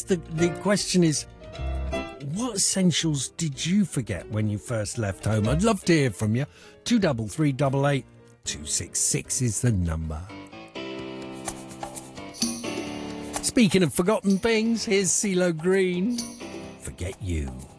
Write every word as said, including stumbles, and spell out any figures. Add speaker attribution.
Speaker 1: the, the question is, what essentials did you forget when you first left home? I'd love to hear from you. Two double three double eight two six six is the number. Speaking of forgotten things, here's CeeLo Green. Forget You.